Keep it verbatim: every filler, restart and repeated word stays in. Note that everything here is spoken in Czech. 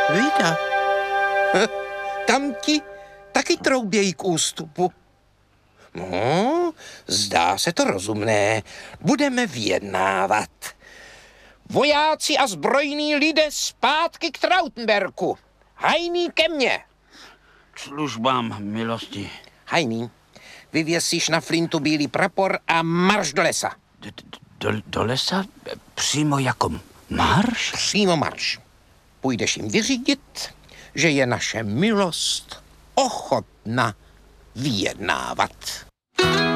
Vida. Tam ti taky troubějí k ústupu. No, zdá se to rozumné. Budeme vyjednávat. Vojáci a zbrojní lidé zpátky k Trautenberku. Hajný ke mně. K službám, milosti. Hajný, vyvěsíš na flintu bílý prapor a marš do lesa. D- do, do lesa? Přímo jako marš? Přímo marš. Půjdeš jim vyřídit, že je naše milost ochotna vyjednávat.